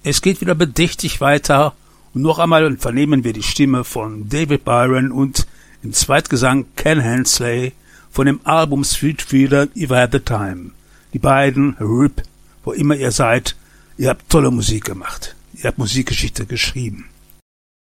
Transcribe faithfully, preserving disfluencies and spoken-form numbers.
Es geht wieder bedächtig weiter und noch einmal vernehmen wir die Stimme von David Byron und im Zweitgesang Ken Hensley von dem Album Street Fighter If I Had the Time. Die beiden, Rip, wo immer ihr seid, ihr habt tolle Musik gemacht. Ihr habt Musikgeschichte geschrieben.